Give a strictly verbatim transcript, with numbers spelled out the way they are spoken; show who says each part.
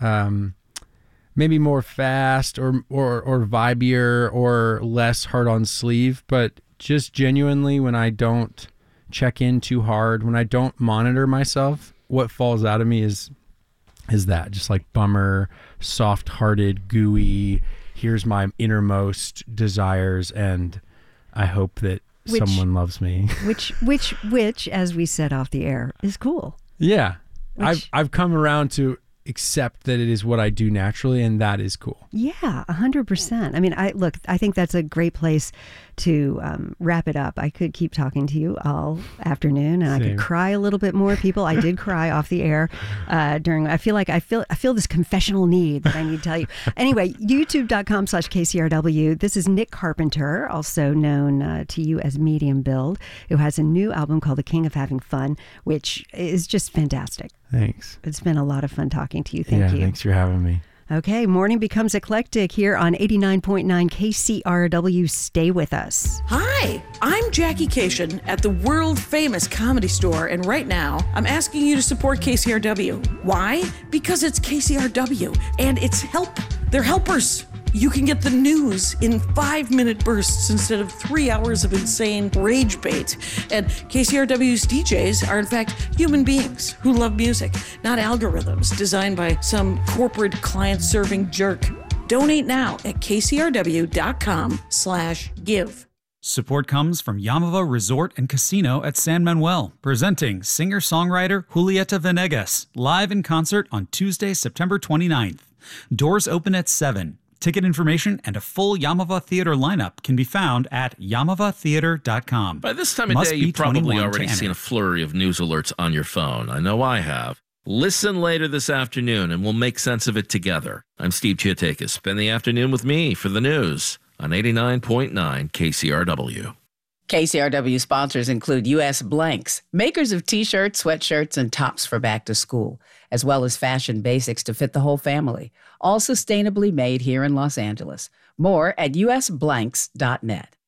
Speaker 1: um, maybe more fast or, or, or vibier or less hard on sleeve, but just genuinely when I don't check in too hard, when I don't monitor myself, what falls out of me is is that just like bummer, soft-hearted, gooey, here's my innermost desires, and I hope that which, someone loves me.
Speaker 2: which, which, which, as we said off the air, is cool.
Speaker 1: Yeah.
Speaker 2: Which,
Speaker 1: I've I've come around to accept that it is what I do naturally, and that is cool.
Speaker 2: Yeah, a hundred percent. I mean, I look, I think that's a great place to um, wrap it up. I could keep talking to you all afternoon, and Same. I could cry a little bit more. People, I did cry off the air uh, during. I feel like I feel I feel this confessional need that I need to tell you. Anyway, youtube dot com slash K C R W. This is Nick Carpenter, also known uh, to you as Medium Build, who has a new album called The King of Having Fun, which is just fantastic.
Speaker 1: Thanks.
Speaker 2: It's been a lot of fun talking to you. Thank
Speaker 1: yeah,
Speaker 2: you.
Speaker 1: Thanks for having me.
Speaker 2: Okay, morning becomes eclectic here on eighty-nine point nine K C R W. Stay with us.
Speaker 3: Hi, I'm Jackie Cation at the world-famous Comedy Store, and right now, I'm asking you to support K C R W. Why? Because it's K C R W, and it's help. They're helpers. You can get the news in five-minute bursts instead of three hours of insane rage bait. And K C R W's D Js are, in fact, human beings who love music, not algorithms designed by some corporate client-serving jerk. Donate now at kcrw.com slash give.
Speaker 4: Support comes from Yamava Resort and Casino at San Manuel, presenting singer-songwriter Julieta Venegas live in concert on Tuesday, September twenty-ninth. Doors open at seven. Ticket information and a full Yamava Theater lineup can be found at yamava theater dot com.
Speaker 5: By this time of
Speaker 4: Must
Speaker 5: day, you've probably already
Speaker 4: to
Speaker 5: seen a flurry of news alerts on your phone. I know I have. Listen later this afternoon, and we'll make sense of it together. I'm Steve Chiotakis. Spend the afternoon with me for the news on eighty-nine point nine K C R W.
Speaker 6: K C R W sponsors include U S Blanks, makers of T-shirts, sweatshirts, and tops for back to school, as well as fashion basics to fit the whole family, all sustainably made here in Los Angeles. More at u s blanks dot net.